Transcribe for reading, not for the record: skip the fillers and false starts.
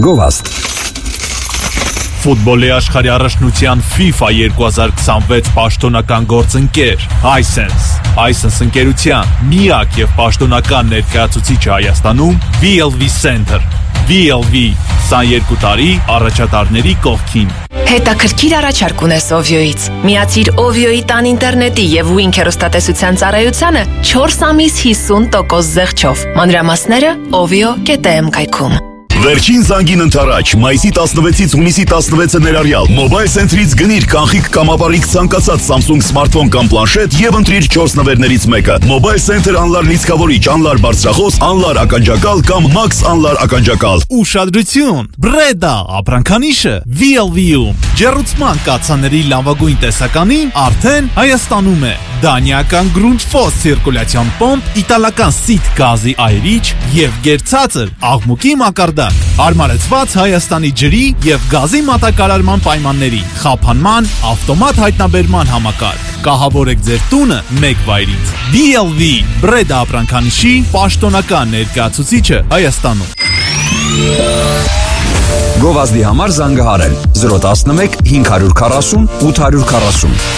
Գովաստ Ֆուտբոլի աշխարհի առաջնության FIFA 2026 պաշտոնական գործընկեր Hisense ընկերության միակ եւ պաշտոնական ներկայացուցիչը Հայաստանում VLV Center VLV 22 տարի առաջատարների կողքին Հետաքրքիր առաջարկ ունես Ovio-ից Միացիր Ovio-ի տան ինտերնետի եւ Wink հեռուստատեսության ծառայությանը 4 ամիս 50% զեղչով Մանրամասները ovio.am կայքում Վերջին զանգին ընթരാճ, մայիսի 16-ից հունիսի 16-ը ներառյալ Mobile Center-ից գնիր կանխիկ կամ ապարիկ ցանկացած Samsung սմարթֆոն կամ պլանշետ եւ ընտրիր 4 նվերներից մեկը։ Mobile Center անլար լիցքավորիչ, անլար բարձրախոս, անլար ականջակալ կամ Max անլար ականջակալ։ Ուշադրություն, Breda ապրանքանիշը VLV-ում ջեռուցման կաթսաների լավագույն տեսականին արդեն Հայաստանում է։ Դանիական Grundfos ցիրկուլյացիոն պոմպ, իտալական Sit գազի այրիչ եւ գերցածր աղմուկի մակարդակ։ Հարմարեցված Հայաստանի ջրի եւ գազի մատակարարման պայմաններին, խափանման, ավտոմատ հայտնաբերման համակարգ։ Կահավորեք ձեր տունը մեկ վայրից։ VLV Breda ապրանքանիշի պաշտոնական ներկայացուցիչը Հայաստանում։ Գովազդի համար զանգահարել 011 540 840